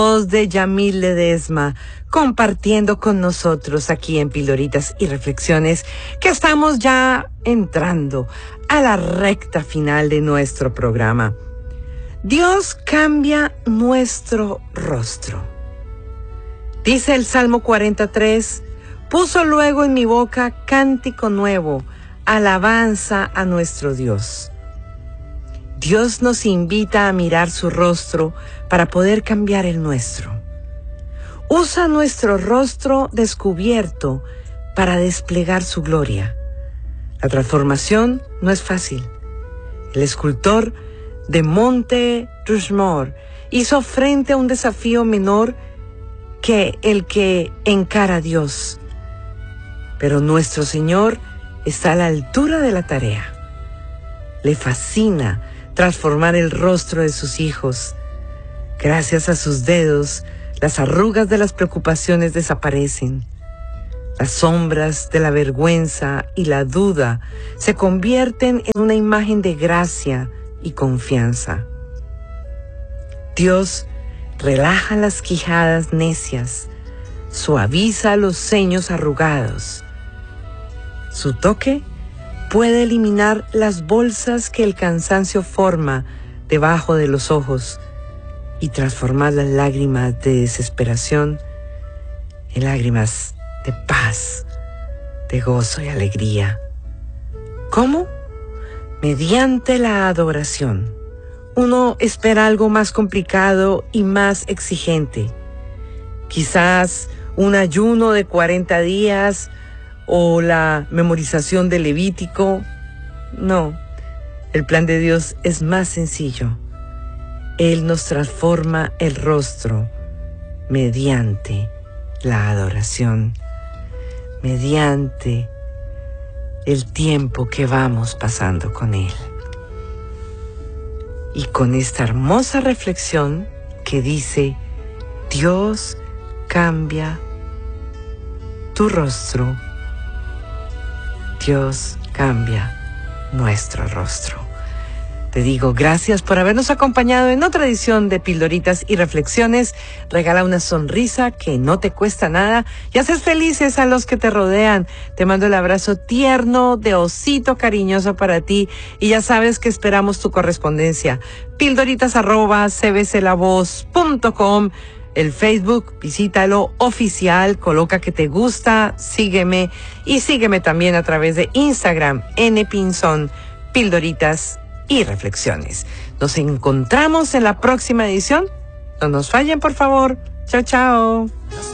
Voz de Yamil Ledesma, compartiendo con nosotros aquí en Pildoritas y Reflexiones, que estamos ya entrando a la recta final de nuestro programa. Dios cambia nuestro rostro. Dice el Salmo 43, puso luego en mi boca cántico nuevo, alabanza a nuestro Dios. Dios nos invita a mirar su rostro para poder cambiar el nuestro. Usa nuestro rostro descubierto para desplegar su gloria. La transformación no es fácil. El escultor de Monte Rushmore hizo frente a un desafío menor que el que encara a Dios. Pero nuestro Señor está a la altura de la tarea. Le fascina transformar el rostro de sus hijos. Gracias a sus dedos, las arrugas de las preocupaciones desaparecen. Las sombras de la vergüenza y la duda se convierten en una imagen de gracia y confianza. Dios relaja las quijadas necias, suaviza los ceños arrugados. Su toque puede eliminar las bolsas que el cansancio forma debajo de los ojos y transformar las lágrimas de desesperación en lágrimas de paz, de gozo y alegría. ¿Cómo? Mediante la adoración. Uno espera algo más complicado y más exigente. Quizás un ayuno de 40 días o la memorización del Levítico. No, el plan de Dios es más sencillo. Él nos transforma el rostro mediante la adoración, mediante el tiempo que vamos pasando con Él. Y con esta hermosa reflexión que dice, Dios cambia tu rostro, Dios cambia nuestro rostro. Te digo gracias por habernos acompañado en otra edición de Pildoritas y Reflexiones. Regala una sonrisa que no te cuesta nada y haces felices a los que te rodean. Te mando el abrazo tierno de osito cariñoso para ti y ya sabes que esperamos tu correspondencia. pildoritas@cbclavoz.com. El Facebook, visítalo, oficial, coloca que te gusta, sígueme y sígueme también a través de Instagram, npinzón, Pildoritas y Reflexiones. Nos encontramos en la próxima edición. No nos fallen, por favor. Chao, chao.